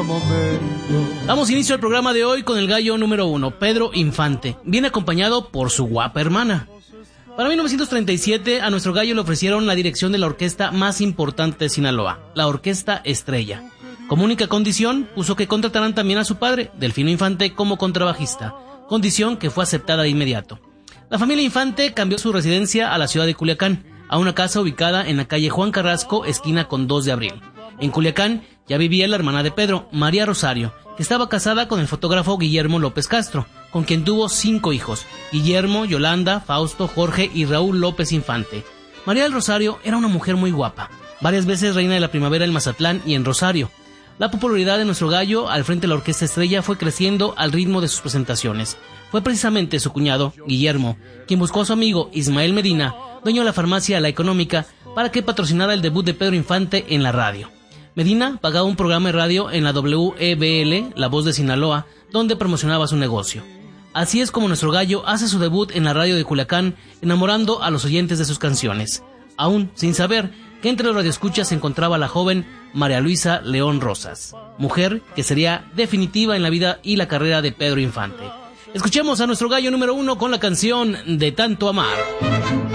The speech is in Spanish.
momento. Damos inicio al programa de hoy con el gallo número 1, Pedro Infante. Viene acompañado por su guapa hermana. Para 1937 a nuestro gallo le ofrecieron la dirección de la orquesta más importante de Sinaloa, la Orquesta Estrella. Como única condición, puso que contrataran también a su padre, Delfino Infante, como contrabajista, condición que fue aceptada de inmediato. La familia Infante cambió su residencia a la ciudad de Culiacán, a una casa ubicada en la calle Juan Carrasco, esquina con 2 de abril. En Culiacán ya vivía la hermana de Pedro, María Rosario, que estaba casada con el fotógrafo Guillermo López Castro, con quien tuvo 5 hijos: Guillermo, Yolanda, Fausto, Jorge y Raúl López Infante. María del Rosario era una mujer muy guapa, varias veces reina de la primavera en Mazatlán y en Rosario. La popularidad de nuestro gallo al frente de la Orquesta Estrella fue creciendo al ritmo de sus presentaciones. Fue precisamente su cuñado, Guillermo, quien buscó a su amigo Ismael Medina, dueño de la farmacia La Económica, para que patrocinara el debut de Pedro Infante en la radio. Medina pagaba un programa de radio en la WEBL, La Voz de Sinaloa, donde promocionaba su negocio. Así es como nuestro gallo hace su debut en la radio de Culiacán, enamorando a los oyentes de sus canciones, aún sin saber que entre los radioescuchas se encontraba la joven María Luisa León Rosas, mujer que sería definitiva en la vida y la carrera de Pedro Infante. Escuchemos a nuestro gallo número 1 con la canción De Tanto Amar.